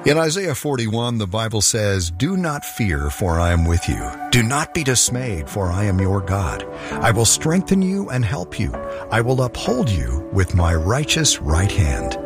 In Isaiah 41, the Bible says, "Do not fear, for I am with you. Do not be dismayed, for I am your God. I will strengthen you and help you. I will uphold you with my righteous right hand."